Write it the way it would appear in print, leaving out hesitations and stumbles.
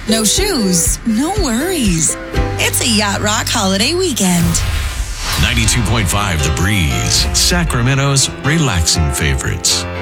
No shoes, no worries. It's a Yacht Rock holiday weekend. 92.5 The Breeze, Sacramento's relaxing favorites.